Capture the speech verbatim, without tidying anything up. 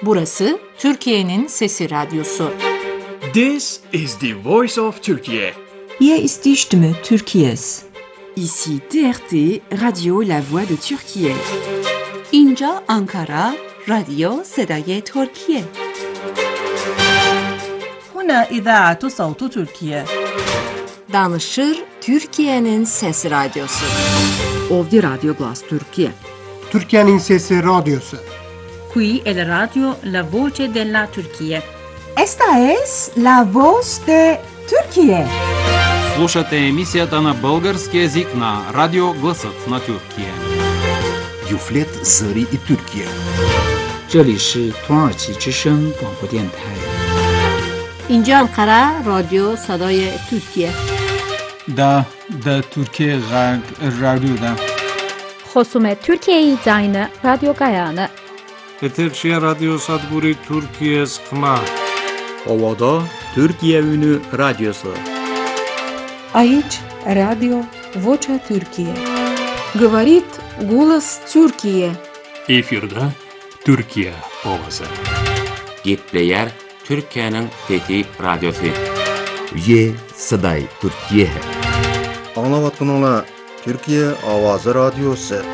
Burası Türkiye'nin Sesi Radyosu. This is the voice of Turkey. Hier ist die Stimme Türkiye's. Ici T R T, Radio La Voix de Türkiye. اینجا آنکارا، رادیو صدای ترکیه. هنا إذاعة صوت تركيا. Danışır Türkiye'nin Sesi Radyosu. Ovdje Radio Glas Türkiye. Türkiye'nin Sesi Radyosu. Qui è la radio La Voce della Turchia. Esta es la voz de Türkiye. Слушате емисията на български език на Радио Гласът на Türkiye. Юфлет Зари и Türkiye. 这里是土耳其之声广播电台。 اینجا انقره رادیو صدای ترکیه. دا دا ترکیه رادیو دا. خصوم ترکیه زاین رادیو گایانه. Eterçiye Radyo Sadburi Türkiye Sıkma. Ovada Türkiye Ünü Radyosu. Aici Radio Vocea Türkiye. Говорит голос Türkiye. Efirde Türkiye ovası. Gitleyer Türkiye'nin Fethi Radyosu. Ye Saday Türkiye. Anlavatın ola Türkiye Avazı Radyosu.